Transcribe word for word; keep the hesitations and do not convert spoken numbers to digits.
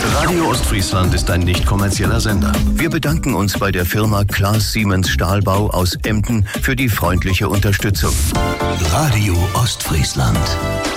Radio Ostfriesland ist ein nicht kommerzieller Sender. Wir bedanken uns bei der Firma Klaas Siemens Stahlbau aus Emden für die freundliche Unterstützung. Radio Ostfriesland.